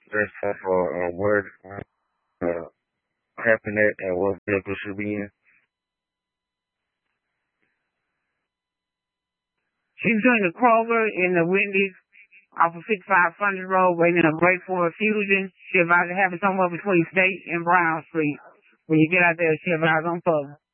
That's for where happened at and what vehicle should be in. She's between the Kroger and the Wendy's off of 6500 Road, waiting a break for a fusion. She advised to have it somewhere between State and Brown Street. When you get out there, she advised on public.